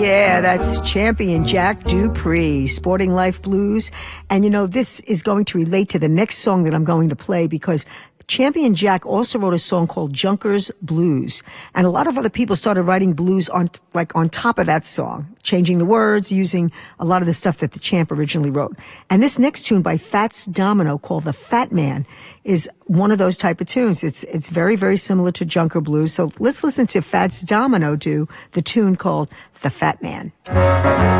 Yeah, that's champion Jack Dupree, Sporting Life Blues. And you know, this is going to relate to the next song that I'm going to play because Champion Jack also wrote a song called Junkers Blues. And a lot of other people started writing blues on top of that song, changing the words, using a lot of the stuff that the Champ originally wrote. And this next tune by Fats Domino called The Fat Man is one of those type of tunes. It's very, very similar to Junker Blues. So let's listen to Fats Domino do the tune called The Fat Man.